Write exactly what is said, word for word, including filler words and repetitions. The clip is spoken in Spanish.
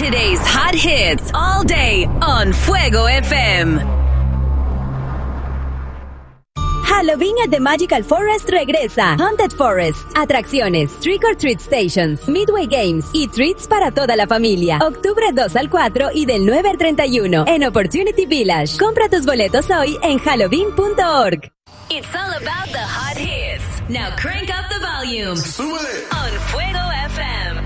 Today's hot hits all day on Fuego F M. Halloween at the Magical Forest regresa. Haunted Forest, atracciones, Trick or Treat Stations, Midway Games y treats para toda la familia. Octubre dos al cuatro y del nueve al treinta y uno en Opportunity Village. Compra tus boletos hoy en halloween punto org. It's all about the hot hits. Now crank up the volume. ¡Súbele! On Fuego F M.